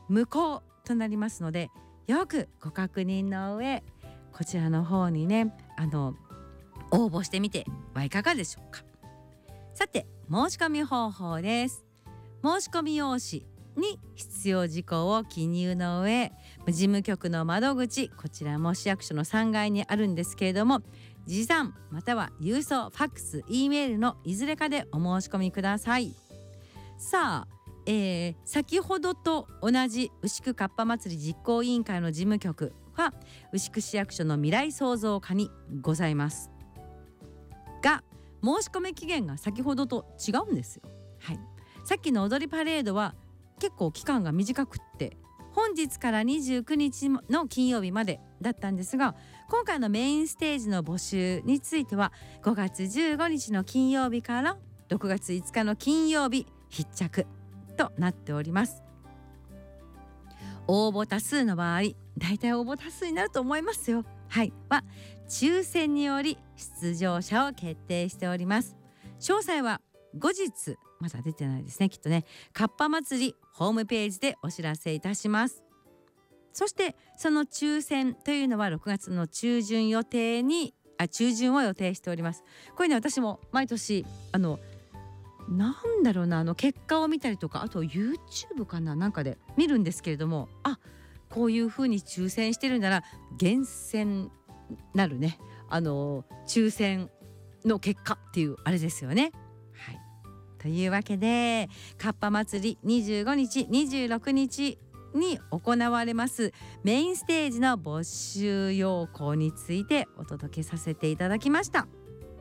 無効となりますので、よくご確認の上こちらの方にね応募してみてはいかがでしょうか。さて申し込み方法です。申し込み用紙に必要事項を記入の上、事務局の窓口、こちらも市役所の3階にあるんですけれども、持参または郵送、ファックス、Eメールのいずれかでお申し込みください。さあ、先ほどと同じ牛久かっぱ祭り実行委員会の事務局は牛久市役所の未来創造課にございますが、申し込み期限が先ほどと違うんですよ。はい、さっきの踊りパレードは結構期間が短くって本日から29日の金曜日までだったんですが、今回のメインステージの募集については5月15日の金曜日から6月5日の金曜日必着となっております。応募多数の場合、だいたい応募多数になると思いますよ。はいは抽選により出場者を決定しております。詳細は後日、まだ出てないですね、きっとね。かっぱ祭りホームページでお知らせいたします。そしてその抽選というのは6月の中旬を予定しております。これね、私も毎年なんだろうな、結果を見たりとか、あと YouTube かなんかで見るんですけれども、こういう風に抽選してるんなら厳選なるね抽選の結果っていうあれですよね。はい、というわけでかっぱ祭り25日26日に行われますメインステージの募集要項についてお届けさせていただきました。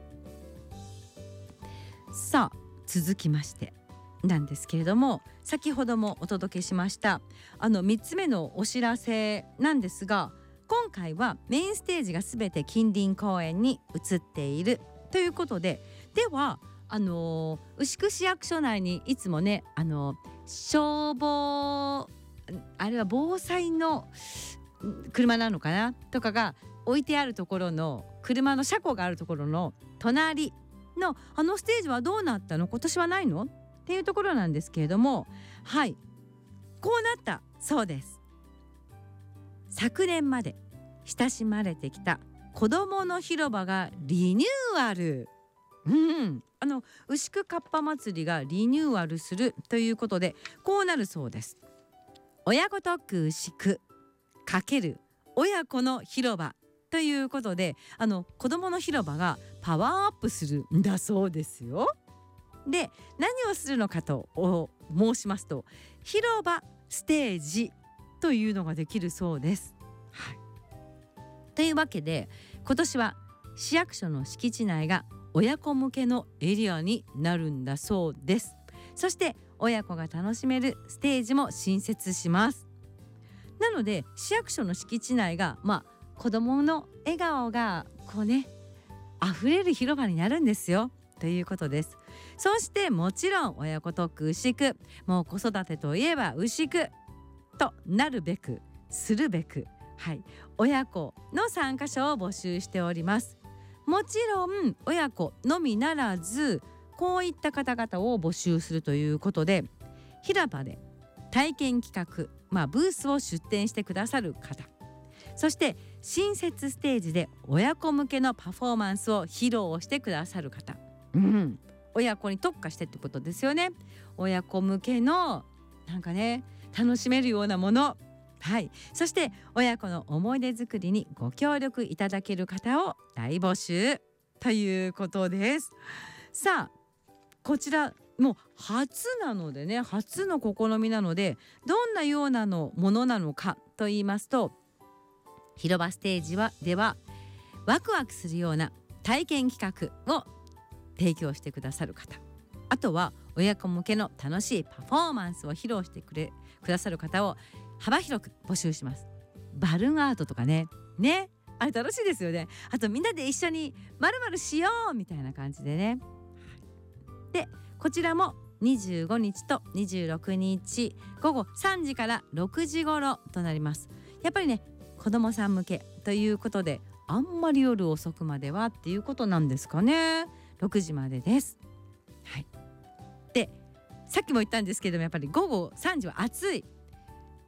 さあ続きましてなんですけれども、先ほどもお届けしました3つ目のお知らせなんですが、今回はメインステージがすべて近隣公園に移っているということで、では牛久市役所内にいつもね消防あれは防災の車なのかなとかが置いてあるところの車の車庫があるところの隣のステージはどうなったの、今年はないのっていうところなんですけれども、はい、こうなったそうです。昨年まで親しまれてきた子どもの広場がリニューアル、牛久かっぱ祭りがリニューアルするということでこうなるそうです。親子特区牛久×親子の広場ということで子どもの広場がパワーアップするんだそうですよ。で何をするのかと申しますと、広場ステージというのができるそうです。はい、というわけで今年は市役所の敷地内が親子向けのエリアになるんだそうです。そして親子が楽しめるステージも新設します。なので市役所の敷地内が子どもの笑顔が溢れる広場になるんですよということです。そしてもちろん親子特区牛久、もう子育てといえば牛久となるべくするべく、親子の参加者を募集しております。もちろん親子のみならずこういった方々を募集するということで、広場で体験企画、ブースを出展してくださる方、そして新設ステージで親子向けのパフォーマンスを披露してくださる方、親子に特化してってことですよね。親子向けの楽しめるようなもの、そして親子の思い出作りにご協力いただける方を大募集ということです。さあこちらもう初なのでね、初の試みなのでどんなようなものなのかと言いますと、広場ステージではワクワクするような体験企画を提供してくださる方、あとは親子向けの楽しいパフォーマンスを披露してくださる方を幅広く募集します。バルーンアートとかねあれ楽しいですよね。あとみんなで一緒に〇〇しようみたいな感じでね。でこちらも25日と26日午後3時から6時頃となります。やっぱりね子どもさん向けということであんまり夜遅くまではっていうことなんですかね。6時までです。でさっきも言ったんですけども、やっぱり午後3時は暑い